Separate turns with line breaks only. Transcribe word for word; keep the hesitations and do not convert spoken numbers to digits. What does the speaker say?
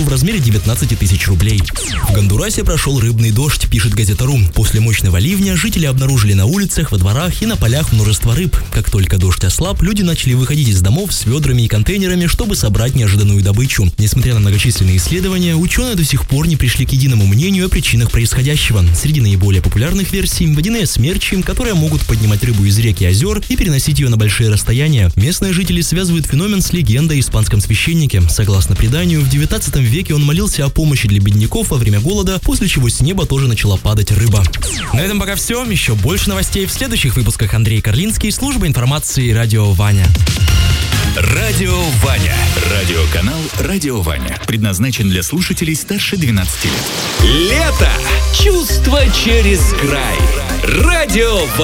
в размере девятнадцать тысяч рублей. В Гондурасе прошел рыбный дождь, пишет газета РУ. После мощного ливня жители обнаружили на улицах, во дворах и на полях множество рыб. Как только дождь ослаб, люди начали выходить из домов с ведрами и контейнерами, чтобы собрать неожиданную добычу. Несмотря на многочисленные исследования, ученые до сих пор не пришли к единому мнению о причинах происходящего. Среди наиболее популярных версий – водяные смерчи, которые могут поднимать рыбу из рек и озер и переносить ее на большие расстояния. Местные жители связывают феномен с легендой о испанском священнике. Согласно преданию, в девятнадцатом веке он молился о помощи для бедняков во время голода, после чего с неба тоже начала падать рыба. На этом пока все. Еще больше новостей в следующих выпусках. Андрей Карлинский, служба информации «Радио Ваня».
Радио Ваня. Радиоканал «Радио Ваня». Предназначен для слушателей старше двенадцати лет. Лето! Чувство через край. Радио Ваня.